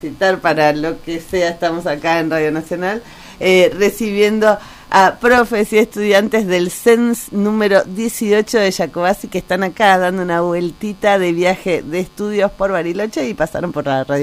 citar para lo que sea, estamos acá en Radio Nacional, recibiendo a profes y estudiantes del CENS número 18 de Jacobasi, que están acá dando una vueltita de viaje de estudios por Bariloche y pasaron por la radio.